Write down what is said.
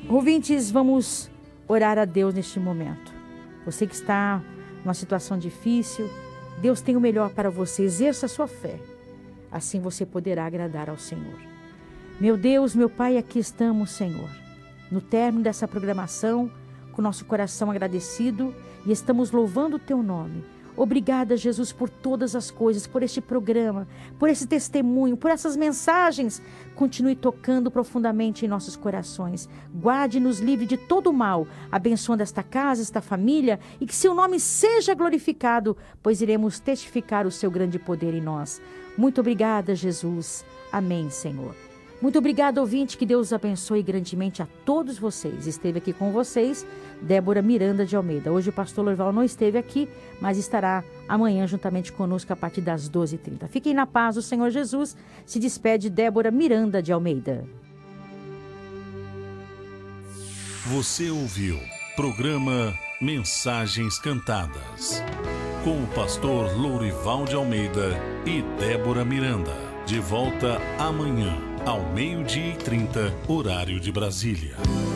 Ouvintes, vamos orar a Deus neste momento. Você que está numa situação difícil, Deus tem o melhor para você. Exerça a sua fé. Assim você poderá agradar ao Senhor. Meu Deus, meu Pai, aqui estamos, Senhor. No término dessa programação, com nosso coração agradecido e estamos louvando o Teu nome. Obrigada, Jesus, por todas as coisas, por este programa, por esse testemunho, por essas mensagens. Continue tocando profundamente em nossos corações. Guarde-nos livre de todo o mal, abençoando esta casa, esta família, e que seu nome seja glorificado, pois iremos testificar o seu grande poder em nós. Muito obrigada, Jesus. Amém, Senhor. Muito obrigada, ouvinte, que Deus abençoe grandemente a todos vocês. Esteve aqui com vocês Débora Miranda de Almeida. Hoje o pastor Lorival não esteve aqui, mas estará amanhã juntamente conosco a partir das 12h30. Fiquem na paz do Senhor Jesus. Se despede Débora Miranda de Almeida. Você ouviu programa Mensagens Cantadas com o pastor Lorival de Almeida e Débora Miranda. De volta amanhã ao 12h30, horário de Brasília.